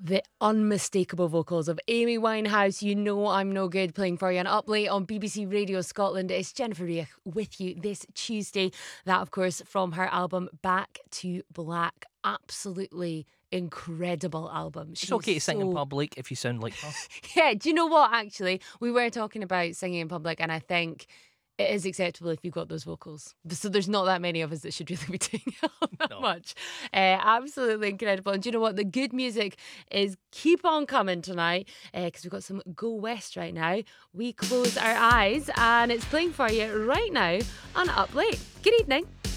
The unmistakable vocals of Amy Winehouse, You Know I'm No Good, playing for you on Up Late on BBC Radio Scotland. It's Jennifer Reich with you this Tuesday. That, of course, from her album Back to Black. Absolutely incredible album. It's okay to sing in public if you sound like her. Yeah, do you know what, actually? We were talking about singing in public, and I think it is acceptable if you've got those vocals. So there's not that many of us that should really be doing that much. Absolutely incredible. And do you know what? The good music is keep on coming tonight because we've got some Go West right now. We close our eyes and it's playing for you right now on Up Late. Good evening.